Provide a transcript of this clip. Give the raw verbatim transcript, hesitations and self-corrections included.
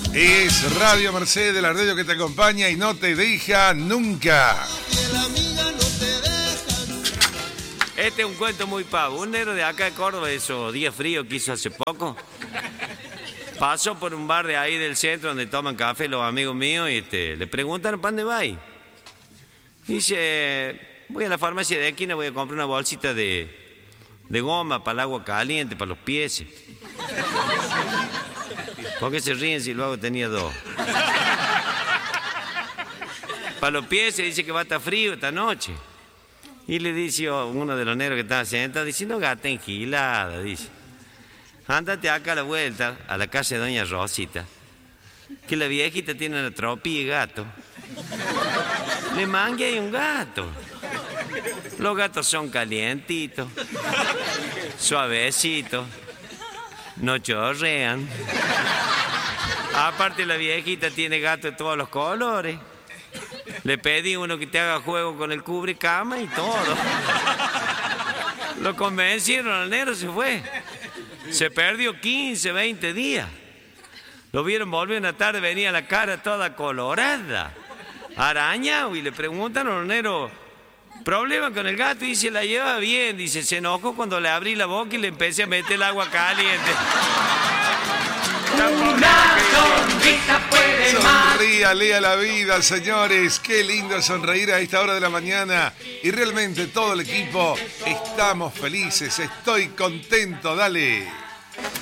Es Radio Mercedes, la radio que te acompaña y no te deja nunca. Este es un cuento muy pavo. Un negro de acá de Córdoba, esos días fríos que hizo hace poco, pasó por un bar de ahí del centro donde toman café los amigos míos y este, le preguntaron ¿para dónde va ahí? Dice, voy a la farmacia de esquina, voy a comprar una bolsita de, de goma para el agua caliente, para los pies. ¿Por qué se ríen si luego tenía dos? Para los pies se dice que va a estar frío esta noche. Y le dice uno de los negros que estaba sentado, dice, no gata engilada, dice. Ándate acá a la vuelta, a la casa de doña Rosita, que la viejita tiene una tropilla de gato. Le mangue hay un gato. Los gatos son calientitos, suavecitos, no chorrean. Aparte la viejita tiene gato de todos los colores. Le pedí uno que te haga juego con el cubrecama y todo. Lo convencieron, el negro se fue. Se perdió quince, veinte días. Lo vieron volver una tarde, venía la cara toda colorada, arañado, y le preguntan a los negros, ¿problema con el gato? Y dice, la lleva bien. Dice, se enojó cuando le abrí la boca y le empecé a meter el agua caliente. Una sonrisa puede más. Sonríale a la vida, señores. Qué lindo sonreír a esta hora de la mañana. Y realmente todo el equipo estamos felices. Estoy contento. Dale.